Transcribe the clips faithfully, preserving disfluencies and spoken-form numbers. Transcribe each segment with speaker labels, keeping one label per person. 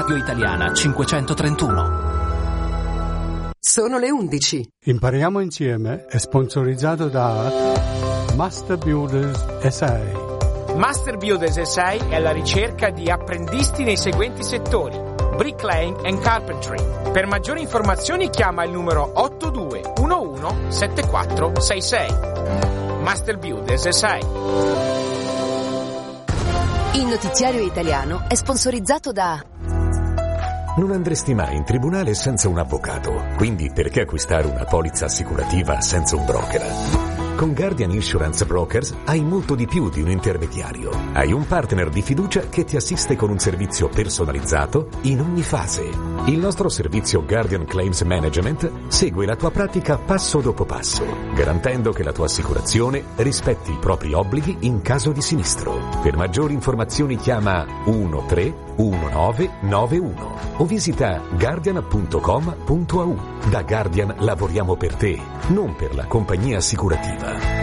Speaker 1: Radio Italiana cinquecentotrentuno.
Speaker 2: Sono le undici.
Speaker 3: Impariamo insieme è sponsorizzato da Master Builders S A.
Speaker 4: Master Builders S A è alla ricerca di apprendisti nei seguenti settori: bricklaying and carpentry. Per maggiori informazioni chiama il numero otto due uno uno sette quattro sei sei. Master Builders S A.
Speaker 5: Il notiziario italiano è sponsorizzato da...
Speaker 6: Non andresti mai in tribunale senza un avvocato, quindi perché acquistare una polizza assicurativa senza un broker? Con Guardian Insurance Brokers hai molto di più di un intermediario. Hai un partner di fiducia che ti assiste con un servizio personalizzato in ogni fase. Il nostro servizio Guardian Claims Management segue la tua pratica passo dopo passo, garantendo che la tua assicurazione rispetti i propri obblighi in caso di sinistro. Per maggiori informazioni chiama uno tre uno nove nove uno o visita guardian punto com punto a u. Da Guardian lavoriamo per te, non per la compagnia assicurativa.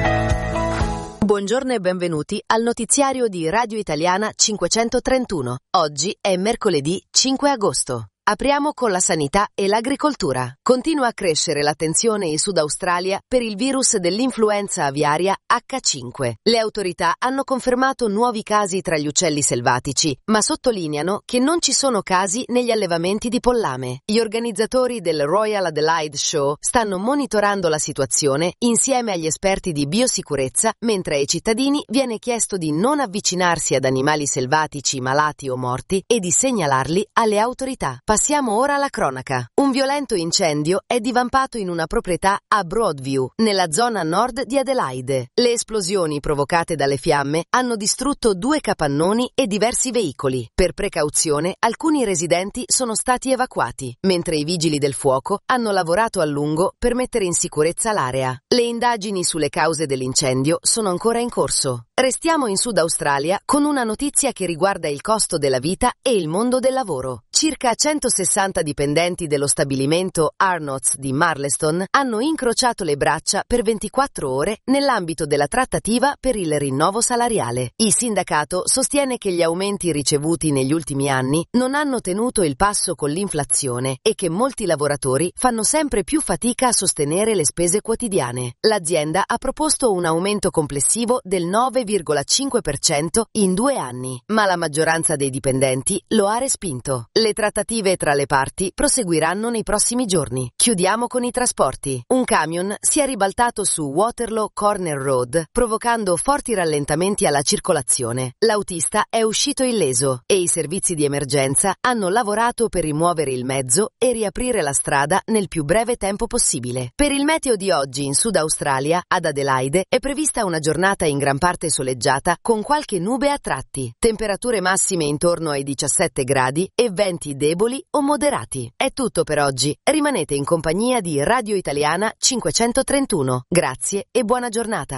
Speaker 5: Buongiorno e benvenuti al notiziario di Radio Italiana cinquecentotrentuno. Oggi è mercoledì cinque agosto. Apriamo con la sanità e l'agricoltura. Continua a crescere l'attenzione in Sud Australia per il virus dell'influenza aviaria acca cinque. Le autorità hanno confermato nuovi casi tra gli uccelli selvatici, ma sottolineano che non ci sono casi negli allevamenti di pollame. Gli organizzatori del Royal Adelaide Show stanno monitorando la situazione insieme agli esperti di biosicurezza, mentre ai cittadini viene chiesto di non avvicinarsi ad animali selvatici malati o morti e di segnalarli alle autorità. Passiamo ora alla cronaca. Un violento incendio è divampato in una proprietà a Broadview, nella zona nord di Adelaide. Le esplosioni provocate dalle fiamme hanno distrutto due capannoni e diversi veicoli. Per precauzione, alcuni residenti sono stati evacuati, mentre i vigili del fuoco hanno lavorato a lungo per mettere in sicurezza l'area. Le indagini sulle cause dell'incendio sono ancora in corso. Restiamo in Sud Australia con una notizia che riguarda il costo della vita e il mondo del lavoro. Circa centosessanta dipendenti dello stabilimento Arnott's di Marleston hanno incrociato le braccia per ventiquattro ore nell'ambito della trattativa per il rinnovo salariale. Il sindacato sostiene che gli aumenti ricevuti negli ultimi anni non hanno tenuto il passo con l'inflazione e che molti lavoratori fanno sempre più fatica a sostenere le spese quotidiane. L'azienda ha proposto un aumento complessivo del nove virgola cinque per cento in due anni, ma la maggioranza dei dipendenti lo ha respinto. Le trattative tra le parti proseguiranno nei prossimi giorni. Chiudiamo con i trasporti. Un camion si è ribaltato su Waterloo Corner Road, provocando forti rallentamenti alla circolazione. L'autista è uscito illeso e i servizi di emergenza hanno lavorato per rimuovere il mezzo e riaprire la strada nel più breve tempo possibile. Per il meteo di oggi in Sud Australia, ad Adelaide, è prevista una giornata in gran parte soleggiata con qualche nube a tratti. Temperature massime intorno ai diciassette gradi e venti deboli o moderati. È tutto per oggi. Rimanete in compagnia di Radio Italiana cinquecentotrentuno. Grazie e buona giornata.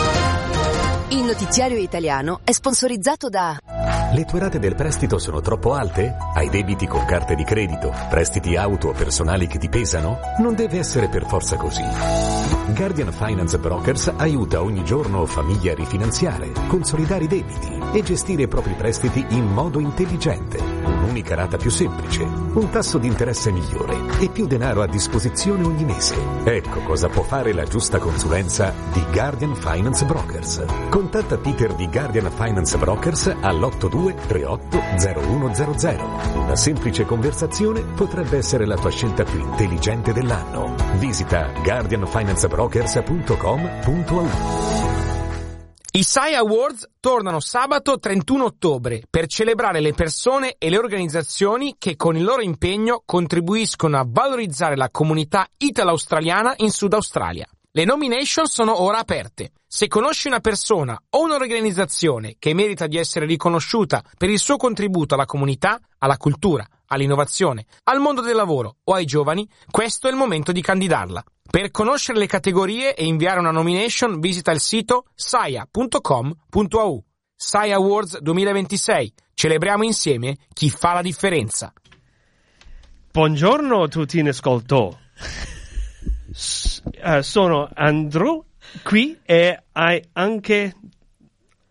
Speaker 5: Il notiziario italiano è sponsorizzato da...
Speaker 6: Le tue rate del prestito sono troppo alte? Hai debiti con carte di credito? Prestiti auto o personali che ti pesano? Non deve essere per forza così. Guardian Finance Brokers aiuta ogni giorno famiglie a rifinanziare, consolidare i debiti e gestire i propri prestiti in modo intelligente. Un'unica rata più semplice, un tasso di interesse migliore e più denaro a disposizione ogni mese. Ecco cosa può fare la giusta consulenza di Guardian Finance Brokers. Contatta Peter di Guardian Finance Brokers all'otto due tre otto zero uno zero zero. Una semplice conversazione potrebbe essere la tua scelta più intelligente dell'anno. Visita guardian finance brokers punto com punto a u.
Speaker 4: I S A I Awards tornano sabato trentuno ottobre per celebrare le persone e le organizzazioni che con il loro impegno contribuiscono a valorizzare la comunità italo-australiana in Sud Australia. Le nomination sono ora aperte. Se conosci una persona o un'organizzazione che merita di essere riconosciuta per il suo contributo alla comunità, alla cultura, all'innovazione, al mondo del lavoro o ai giovani, questo è il momento di candidarla. Per conoscere le categorie e inviare una nomination visita il sito saia punto com punto a u. S A I Awards duemilaventisei. Celebriamo insieme chi fa la differenza.
Speaker 7: Buongiorno a tutti in ascolto. S- uh, sono Andrew qui e hai anche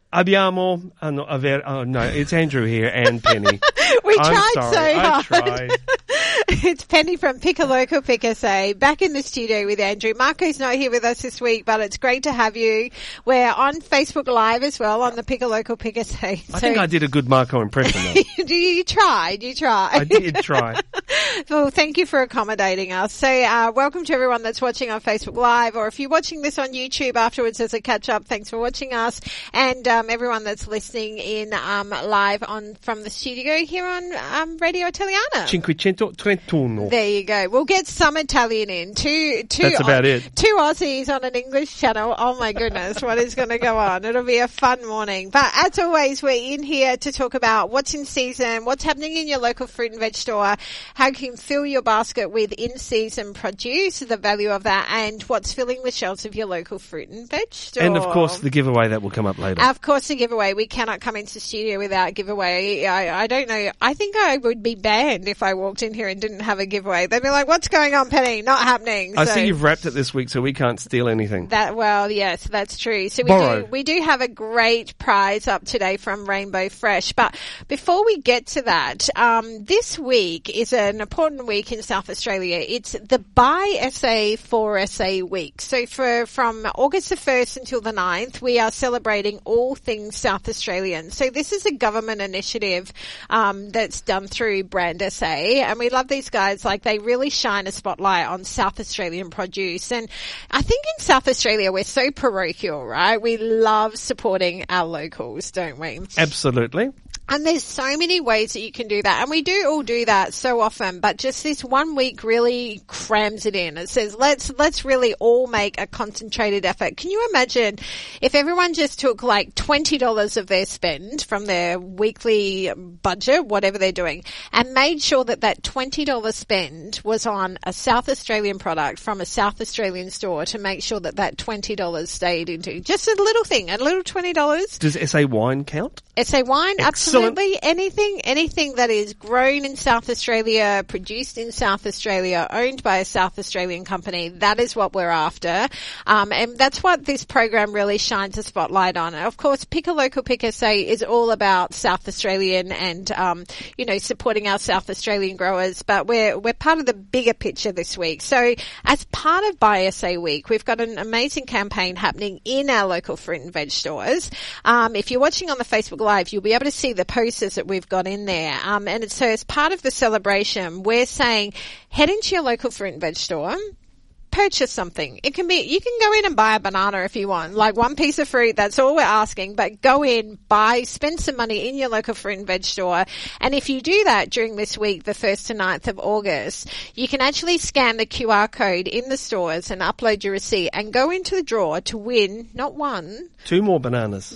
Speaker 7: Abbiamo, uh, no, aver, oh no, it's Andrew here and Penny.
Speaker 8: we
Speaker 7: I'm
Speaker 8: tried
Speaker 7: sorry,
Speaker 8: so
Speaker 7: I
Speaker 8: hard.
Speaker 7: tried.
Speaker 8: It's Penny from Pick a Local, Pick a Say, back in the studio with Andrew. Marco's not here with us this week, but it's great to have you. We're on Facebook Live as well on the Pick a Local, Pick a Say.
Speaker 7: I think I did a good Marco impression though.
Speaker 8: you, you tried, you tried.
Speaker 7: I did try.
Speaker 8: Well, thank you for accommodating us. So, uh, welcome to everyone that's watching on Facebook Live, or if you're watching this on YouTube afterwards as a catch-up, thanks for watching us. And um, everyone that's listening in um, live on from the studio here on um, Radio Italiana.
Speaker 7: cinquecentotrentuno.
Speaker 8: There you go. We'll get some Italian in. Two, two,
Speaker 7: That's about
Speaker 8: Au-
Speaker 7: it.
Speaker 8: Two Aussies on an English channel. Oh my goodness, what is going to go on? It'll be a fun morning. But as always, we're in here to talk about what's in season, what's happening in your local fruit and veg store, how you can fill your basket with in-season produce, the value of that, and what's filling the shelves of your local fruit and veg store.
Speaker 7: And of course the giveaway that will come up later.
Speaker 8: Of course, the giveaway. We cannot come into studio without giveaway. I, I don't know. I think I would be banned if I walked in here and didn't have a giveaway. They'd be like, "What's going on, Penny? Not happening."
Speaker 7: I
Speaker 8: So
Speaker 7: see you've wrapped it this week, so we can't steal anything.
Speaker 8: that well, yes, that's true. So we
Speaker 7: Borrow.
Speaker 8: do we do have a great prize up today from Rainbow Fresh. But before we get to that, um, this week is an important week in South Australia. It's the Buy S A for S A week. So for from August the first until the ninth, we are celebrating all things South Australian. So this is a government initiative um, that's done through Brand S A, and we love these guys. Like, they really shine a spotlight on South Australian produce. And I think in South Australia we're so parochial, right? We love supporting our locals, don't we?
Speaker 7: Absolutely.
Speaker 8: And there's so many ways that you can do that. And we do all do that so often, but just this one week really crams it in. It says, let's, let's really all make a concentrated effort. Can you imagine if everyone just took like twenty dollars of their spend from their weekly budget, whatever they're doing, and made sure that that twenty dollars spend was on a South Australian product from a South Australian store to make sure that that twenty dollars stayed into just a little thing, a little twenty dollars.
Speaker 7: Does S A wine count?
Speaker 8: S A wine,
Speaker 7: Excellent.
Speaker 8: absolutely. Anything, anything that is grown in South Australia, produced in South Australia, owned by a South Australian company, that is what we're after. Um, and that's what this program really shines a spotlight on. And of course, Pick a Local, Pick a Say is all about South Australian and, um, you know, supporting our South Australian growers. But we're, we're part of the bigger picture this week. So as part of Buy S A Week, we've got an amazing campaign happening in our local fruit and veg stores. Um, if you're watching on the Facebook Live, you'll be able to see the posters that we've got in there. Um, and so as part of the celebration, we're saying head into your local fruit and veg store, purchase something. It can be, you can go in and buy a banana if you want, like one piece of fruit. That's all we're asking, but go in, buy, spend some money in your local fruit and veg store. And if you do that during this week, the first to ninth of August, you can actually scan the Q R code in the stores and upload your receipt and go into the draw to win, not one,
Speaker 7: Two more bananas.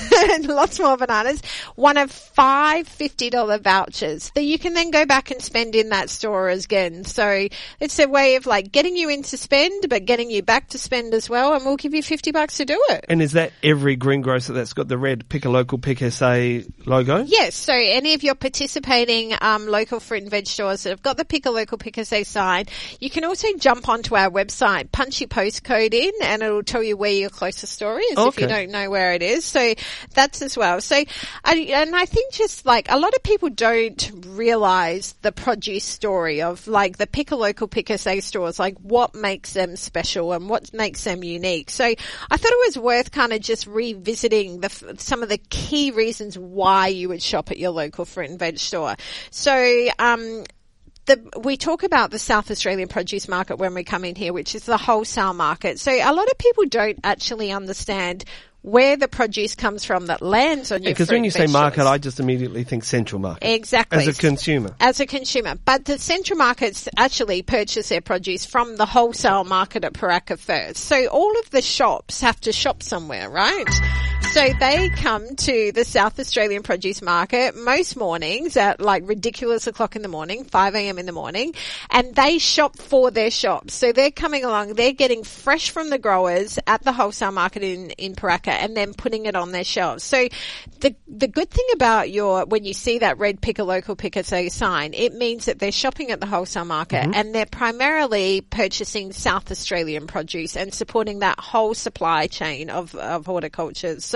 Speaker 8: lots more bananas, one of five fifty dollars vouchers that you can then go back and spend in that store again. So it's a way of like getting you into spend, but getting you back to spend as well, and we'll give you fifty bucks to do it.
Speaker 7: And is that every greengrocer that's got the red Pick a Local, Pick S A logo?
Speaker 8: Yes, so any of your participating um, local fruit and veg stores that have got the Pick a Local, Pick S A sign, you can also jump onto our website, punch your postcode in, and it'll tell you where your closest store is
Speaker 7: Okay.
Speaker 8: if you don't know where it is. So that's as well. So, I, and I think just like a lot of people don't realise the produce story of like the Pick a Local, Pick S A stores, like what makes them special and what makes them unique. So I thought it was worth kind of just revisiting the, some of the key reasons why you would shop at your local fruit and veg store. So, um, The, we talk about the South Australian produce market when we come in here, which is the wholesale market. So a lot of people don't actually understand where the produce comes from that lands on your
Speaker 7: Because
Speaker 8: fruit
Speaker 7: when you
Speaker 8: and
Speaker 7: say
Speaker 8: veg
Speaker 7: market,
Speaker 8: stores.
Speaker 7: I just immediately think central market.
Speaker 8: Exactly.
Speaker 7: As a consumer.
Speaker 8: As a consumer. But the central markets actually purchase their produce from the wholesale market at Paraka first. So all of the shops have to shop somewhere, right? So they come to the South Australian produce market most mornings at like ridiculous o'clock in the morning, five a.m. in the morning, and they shop for their shops. So they're coming along, they're getting fresh from the growers at the wholesale market in, in Paraka and then putting it on their shelves. So the the good thing about your, when you see that red Pick a Local, Pick S A sign, it means that they're shopping at the wholesale market mm-hmm. and they're primarily purchasing South Australian produce and supporting that whole supply chain of, of horticulture. So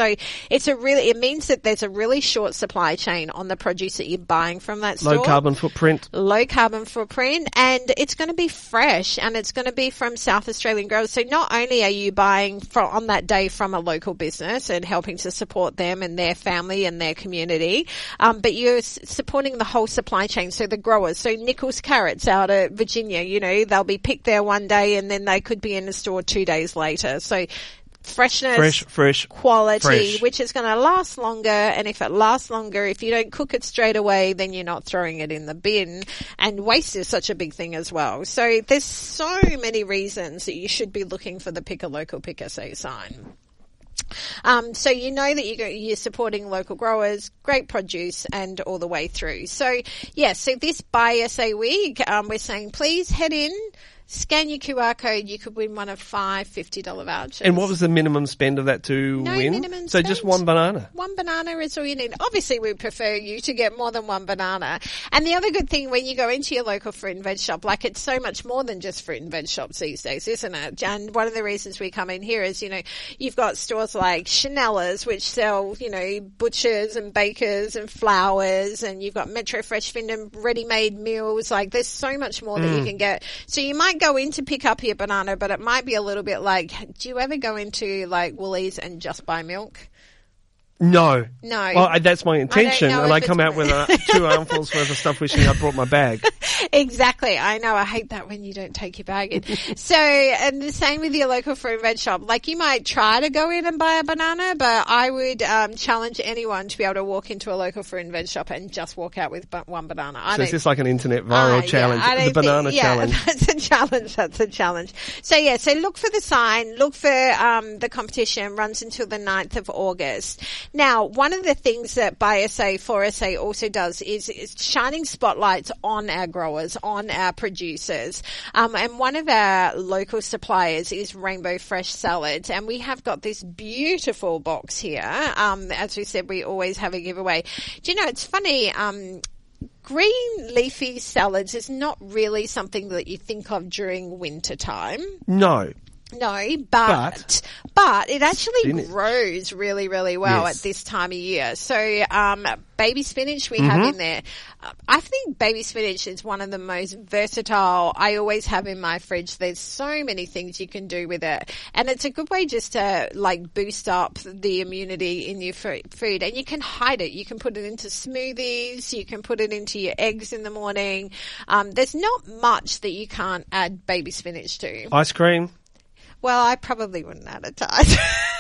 Speaker 8: So it's a really, it means that there's a really short supply chain on the produce that you're buying from that store.
Speaker 7: Low carbon footprint.
Speaker 8: Low carbon footprint, and it's going to be fresh, and it's going to be from South Australian growers. So not only are you buying from, on that day from a local business and helping to support them and their family and their community, um, but you're s- supporting the whole supply chain. So the growers, so Nichols carrots out of Virginia, you know, they'll be picked there one day and then they could be in the store two days later. So freshness,
Speaker 7: fresh, fresh,
Speaker 8: quality,
Speaker 7: fresh.
Speaker 8: which is going to last longer. And if it lasts longer, if you don't cook it straight away, then you're not throwing it in the bin. And waste is such a big thing as well. So there's so many reasons that you should be looking for the Pick a Local, Pick S A sign. Um, so you know that you're, you're supporting local growers, great produce, and all the way through. So, yeah, so this Buy S A week, um, we're saying please head in, scan your Q R code, you could win one of five fifty dollars vouchers.
Speaker 7: And what was the minimum spend of that to
Speaker 8: no
Speaker 7: win?
Speaker 8: Minimum
Speaker 7: so
Speaker 8: spend.
Speaker 7: Just one banana?
Speaker 8: One banana is all you need. Obviously, we prefer you to get more than one banana. And the other good thing when you go into your local fruit and veg shop, like it's so much more than just fruit and veg shops these days, isn't it? And one of the reasons we come in here is, you know, you've got stores like Chanella's, which sell, you know, butchers and bakers and flowers, and you've got Metro Fresh Findham ready-made meals. Like there's so much more mm. that you can get. So you might go in to pick up your banana, but it might be a little bit like, do you ever go into like Woolies and just buy milk?
Speaker 7: No.
Speaker 8: No.
Speaker 7: Well, I, that's my intention,
Speaker 8: I
Speaker 7: and I come out with uh, two armfuls worth of stuff wishing I brought my bag.
Speaker 8: Exactly. I know. I hate that when you don't take your bag in. So, and the same with your local fruit and veg shop. Like you might try to go in and buy a banana, but I would um, challenge anyone to be able to walk into a local fruit and veg shop and just walk out with bu- one banana. I
Speaker 7: so is this like an internet viral uh, challenge?
Speaker 8: Yeah,
Speaker 7: the banana
Speaker 8: think, yeah,
Speaker 7: challenge.
Speaker 8: That's a challenge. That's a challenge. So yeah, so look for the sign, look for um, the competition, runs until the ninth of August. Now, one of the things that Buy S A, For S A also does is, is shining spotlights on our growers, on our producers. Um, and one of our local suppliers is Rainbow Fresh Salads. And we have got this beautiful box here. Um, as we said, we always have a giveaway. Do you know, it's funny, um, green leafy salads is not really something that you think of during winter time.
Speaker 7: No.
Speaker 8: No, but, but but it actually
Speaker 7: spinach.
Speaker 8: grows really, really well
Speaker 7: yes.
Speaker 8: at this time of year. So, um, baby spinach we
Speaker 7: mm-hmm.
Speaker 8: have in there. Uh, I think baby spinach is one of the most versatile. I always have in my fridge. There's so many things you can do with it, and it's a good way just to like boost up the immunity in your food. And you can hide it. You can put it into smoothies. You can put it into your eggs in the morning. Um, there's not much that you can't add baby spinach to.
Speaker 7: Ice cream.
Speaker 8: Well, I probably wouldn't advertise.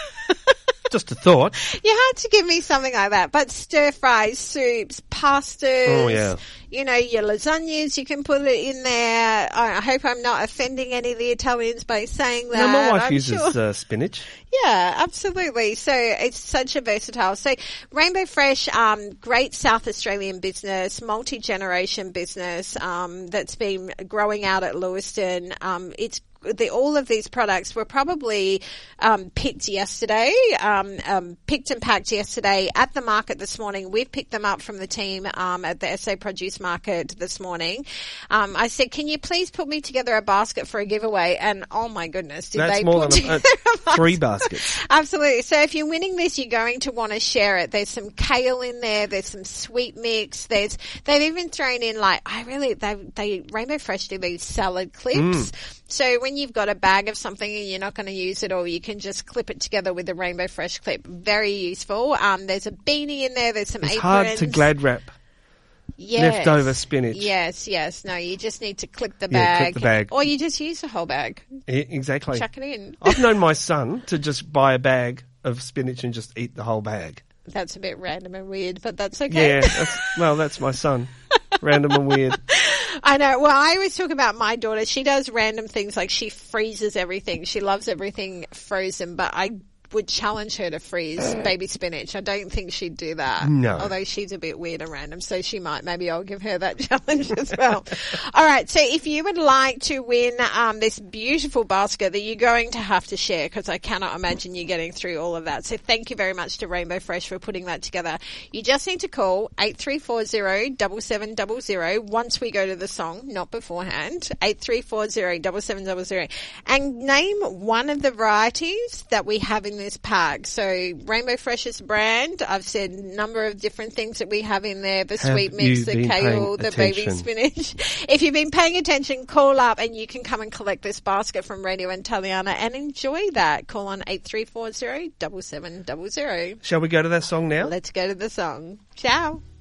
Speaker 7: Just a thought.
Speaker 8: You had to give me something like that. But stir fries, soups, pastas,
Speaker 7: oh, yeah.
Speaker 8: you know, your lasagnas, you can put it in there. I hope I'm not offending any of the Italians by saying that.
Speaker 7: No, my wife
Speaker 8: I'm
Speaker 7: uses
Speaker 8: sure.
Speaker 7: uh, spinach.
Speaker 8: Yeah, absolutely. So it's such a versatile. So Rainbow Fresh, um, great South Australian business, multi-generation business, um, that's been growing out at Lewiston. Um, it's The, all of these products were probably um, picked yesterday, um, um, picked and packed yesterday at the market this morning. We've picked them up from the team um, at the S A Produce Market this morning. Um, I said, can you please put me together a basket for a giveaway? And oh my goodness, did
Speaker 7: That's
Speaker 8: they
Speaker 7: more
Speaker 8: put
Speaker 7: than a, uh, three baskets.
Speaker 8: Absolutely. So if you're winning this, you're going to want to share it. There's some kale in there. There's some sweet mix. There's they've even thrown in like I really they they Rainbow Fresh do these salad clips. Mm. So when you've got a bag of something and you're not going to use it all, you can just clip it together with a Rainbow Fresh clip. Very useful. Um, there's a beanie in there. There's some
Speaker 7: it's
Speaker 8: aprons.
Speaker 7: It's hard to glad wrap.
Speaker 8: Yes.
Speaker 7: Leftover spinach.
Speaker 8: Yes, yes. No, you just need to clip the
Speaker 7: yeah,
Speaker 8: bag.
Speaker 7: clip the bag.
Speaker 8: Or you just use the whole bag.
Speaker 7: Yeah, exactly.
Speaker 8: Chuck it in.
Speaker 7: I've known my son to just buy a bag of spinach and just eat the whole bag.
Speaker 8: That's a bit random and weird, but that's okay.
Speaker 7: Yeah, that's, well, that's my son. Random and weird.
Speaker 8: I know. Well, I always talk about my daughter. She does random things like she freezes everything. She loves everything frozen, but I would challenge her to freeze baby spinach. I don't think she'd do that.
Speaker 7: No.
Speaker 8: Although she's a bit weird and random, so she might. Maybe I'll give her that challenge as well. All right. So if you would like to win um, this beautiful basket that you're going to have to share, because I cannot imagine you getting through all of that. So thank you very much to Rainbow Fresh for putting that together. You just need to call eight three four zero, seven seven zero zero once we go to the song, not beforehand. eight three four zero, seven seven zero zero. And name one of the varieties that we have in this pack. So Rainbow Fresh is a brand. I've said a number of different things that we have in there. The
Speaker 7: Have
Speaker 8: sweet mix,
Speaker 7: you
Speaker 8: the
Speaker 7: been
Speaker 8: kale,
Speaker 7: paying
Speaker 8: the baby
Speaker 7: attention?
Speaker 8: spinach. If you've been paying attention, call up and you can come and collect this basket from Radio Italiana and enjoy that. Call on eight three four zero, seven seven zero zero.
Speaker 7: Shall we go to that song now?
Speaker 8: Let's go to the song. Ciao.